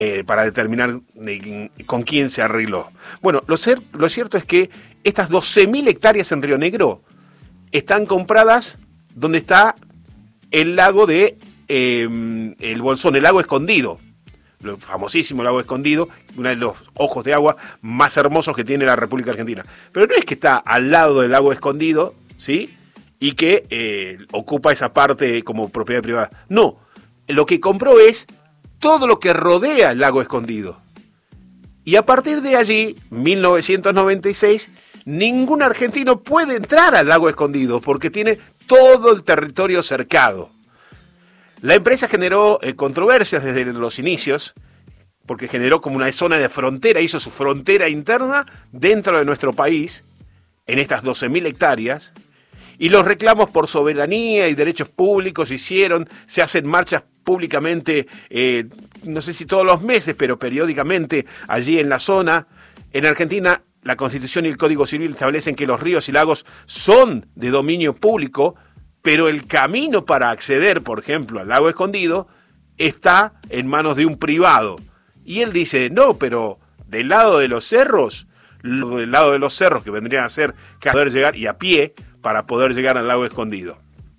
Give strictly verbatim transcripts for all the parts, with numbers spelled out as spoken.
eh, para determinar eh, con quién se arregló. Bueno, lo, ser, lo cierto es que estas doce mil hectáreas en Río Negro están compradas donde está el lago de eh, el Bolsón, el lago escondido, el famosísimo lago escondido, uno de los ojos de agua más hermosos que tiene la República Argentina. Pero no es que está al lado del lago escondido, ¿sí? Y que eh, ocupa esa parte como propiedad privada. No, lo que compró es todo lo que rodea el lago escondido. Y a partir de allí, mil novecientos noventa y seis, ningún argentino puede entrar al lago escondido porque tiene todo el territorio cercado. La empresa generó eh, controversias desde los inicios, porque generó como una zona de frontera, hizo su frontera interna dentro de nuestro país, en estas doce mil hectáreas, y los reclamos por soberanía y derechos públicos hicieron, se hacen marchas públicamente, eh, no sé si todos los meses, pero periódicamente allí en la zona. En Argentina, la Constitución y el Código Civil establecen que los ríos y lagos son de dominio público, pero el camino para acceder, por ejemplo, al lago escondido, está en manos de un privado. Y él dice, no, pero del lado de los cerros, del lado de los cerros que vendrían a ser que poder llegar, y a pie, para poder llegar al lago escondido.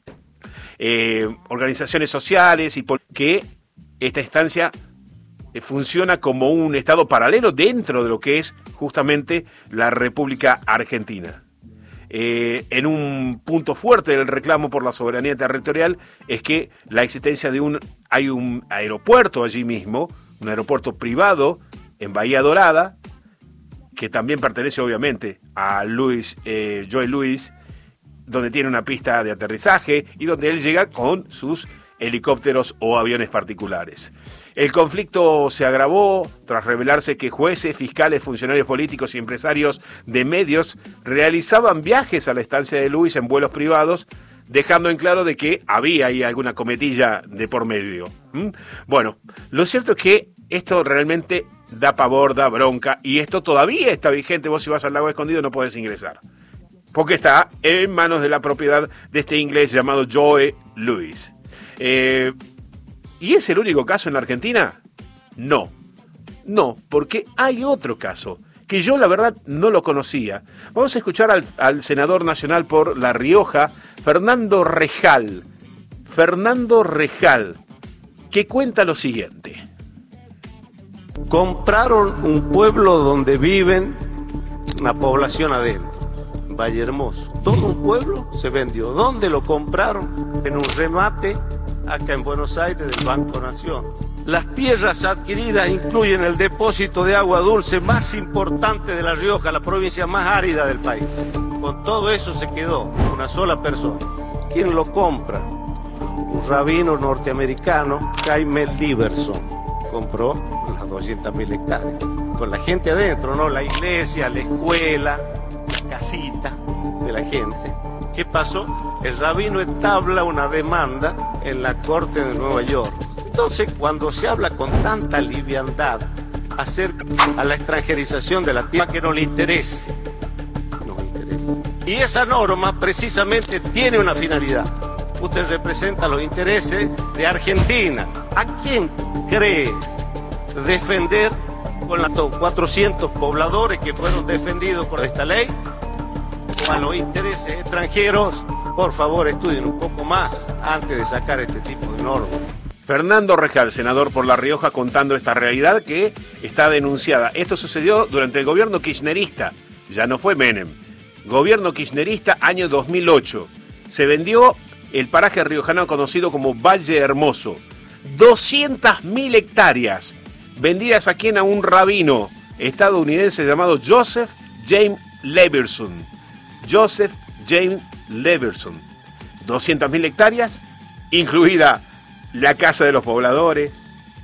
Eh, organizaciones sociales y que esta instancia eh, funciona como un estado paralelo dentro de lo que es justamente la República Argentina. Eh, en un punto fuerte del reclamo por la soberanía territorial es que la existencia de un hay un aeropuerto allí mismo, un aeropuerto privado en Bahía Dorada, que también pertenece obviamente a Luis, eh, Joe Louis, donde tiene una pista de aterrizaje y donde él llega con sus helicópteros o aviones particulares. El conflicto se agravó tras revelarse que jueces, fiscales, funcionarios políticos y empresarios de medios realizaban viajes a la estancia de Luis en vuelos privados, dejando en claro de que había ahí alguna cometilla de por medio. ¿Mm? Bueno, lo cierto es que esto realmente da pavor, da bronca, y esto todavía está vigente. Vos si vas al lago escondido no podés ingresar, porque está en manos de la propiedad de este inglés llamado Joe Louis. Eh, ¿Y es el único caso en la Argentina? No, no, porque hay otro caso que yo la verdad no lo conocía. Vamos a escuchar al, al senador nacional por La Rioja, Fernando Rejal. Fernando Rejal, que cuenta lo siguiente. Compraron un pueblo donde viven una población adentro. Valle Hermoso. Todo un pueblo se vendió. ¿Dónde lo compraron? En un remate acá en Buenos Aires del Banco Nación. Las tierras adquiridas incluyen el depósito de agua dulce más importante de La Rioja, la provincia más árida del país. Con todo eso se quedó una sola persona. ¿Quién lo compra? Un rabino norteamericano, Jaime Liberson. Compró las doscientas mil hectáreas. Con la gente adentro, ¿no? La iglesia, la escuela, casita de la gente. ¿Qué pasó? El rabino entabla una demanda en la corte de Nueva York. Entonces, cuando se habla con tanta liviandad acerca a la extranjerización de la tierra que no le interese, no le interesa. Y esa norma precisamente tiene una finalidad. Usted representa los intereses de Argentina. ¿A quién cree defender con los cuatrocientos pobladores que fueron defendidos por esta ley? A los intereses extranjeros, por favor estudien un poco más antes de sacar este tipo de normas. Fernando Rejal, senador por La Rioja, contando esta realidad que está denunciada. Esto sucedió durante el gobierno kirchnerista, ya no fue Menem. Gobierno kirchnerista, año dos mil ocho. Se vendió el paraje riojano conocido como Valle Hermoso. doscientas mil hectáreas vendidas aquí a un rabino estadounidense llamado Joseph James Leverson. Joseph James Leverson. doscientas mil hectáreas, incluida la casa de los pobladores,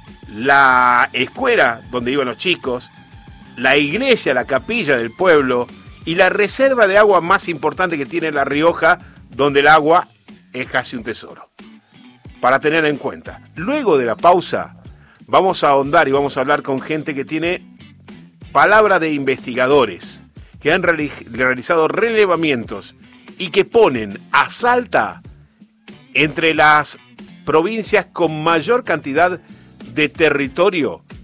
la escuela donde iban los chicos, la iglesia, la capilla del pueblo y la reserva de agua más importante que tiene La Rioja, donde el agua es casi un tesoro. Para tener en cuenta. Luego de la pausa, vamos a ahondar y vamos a hablar con gente que tiene palabra de investigadores, que han realizado relevamientos y que ponen a Salta entre las provincias con mayor cantidad de territorio